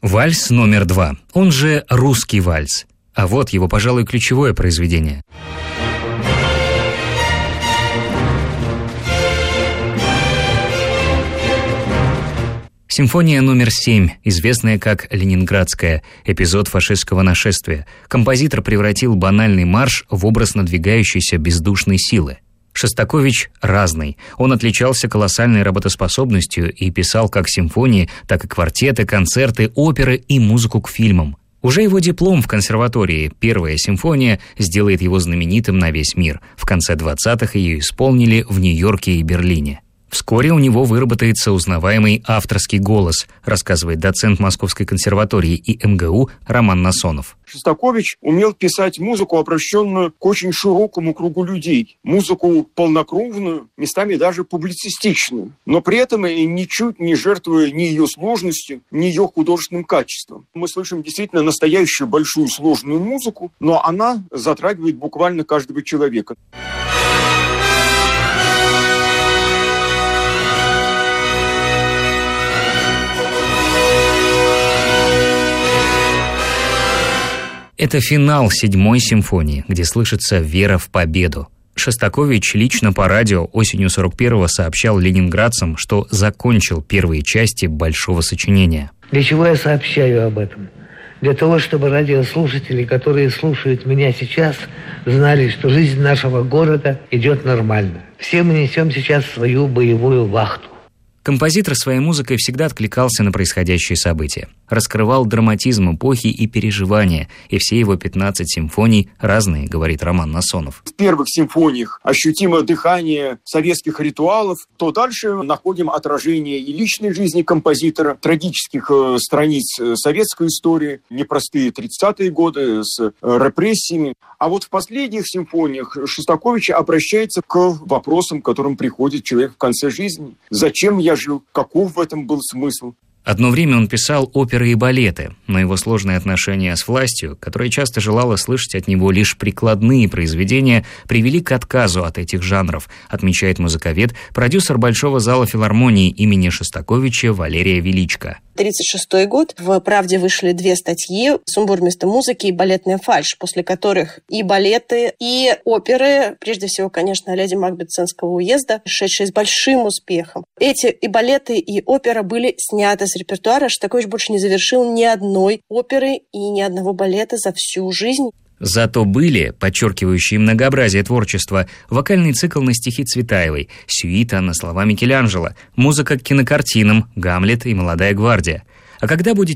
Вальс номер 2, он же «Русский вальс». А вот его, пожалуй, ключевое произведение. Симфония номер 7, известная как «Ленинградская», эпизод фашистского нашествия. Композитор превратил банальный марш в образ надвигающейся бездушной силы. Шостакович разный. Он отличался колоссальной работоспособностью и писал как симфонии, так и квартеты, концерты, оперы и музыку к фильмам. Уже его диплом в консерватории «Первая симфония» сделает его знаменитым на весь мир. В конце 20-х ее исполнили в Нью-Йорке и Берлине. Вскоре у него выработается узнаваемый авторский голос, рассказывает доцент Московской консерватории и МГУ Роман Насонов. Шостакович умел писать музыку, обращенную к очень широкому кругу людей. Музыку полнокровную, местами даже публицистичную. Но при этом и ничуть не жертвуя ни ее сложностью, ни ее художественным качеством. Мы слышим действительно настоящую большую сложную музыку, но она затрагивает буквально каждого человека. Это финал 7-й симфонии, где слышится вера в победу. Шостакович лично по радио осенью 41-го сообщал ленинградцам, что закончил первые части большого сочинения. Для чего я сообщаю об этом? Для того, чтобы радиослушатели, которые слушают меня сейчас, знали, что жизнь нашего города идет нормально. Все мы несем сейчас свою боевую вахту. Композитор своей музыкой всегда откликался на происходящие события, раскрывал драматизм эпохи и переживания, и все его 15 симфоний разные, говорит Роман Насонов. В первых симфониях ощутимо дыхание советских ритуалов, то дальше находим отражение и личной жизни композитора, трагических страниц советской истории, непростые 30-е годы с репрессиями. А вот в последних симфониях Шостакович обращается к вопросам, к которым приходит человек в конце жизни. Зачем я жил? Каков в этом был смысл? Одно время он писал оперы и балеты, но его сложные отношения с властью, которая часто желала слышать от него лишь прикладные произведения, привели к отказу от этих жанров, отмечает музыковед, продюсер Большого зала филармонии имени Шостаковича Валерия Величко. 1936 год. В «Правде» вышли 2 статьи «Сумбур вместо музыки» и «Балетная фальшь», после которых и балеты, и оперы, прежде всего, конечно, «Леди Макбет» Ценского уезда, шедшие с большим успехом. Эти и балеты, и опера были сняты с репертуара. Шостакович больше не завершил ни одной оперы и ни одного балета за всю жизнь. Зато были, подчеркивающие многообразие творчества, вокальный цикл на стихи Цветаевой, сюита на слова Микеланджело, музыка к кинокартинам, «Гамлет» и «Молодая гвардия». А когда будет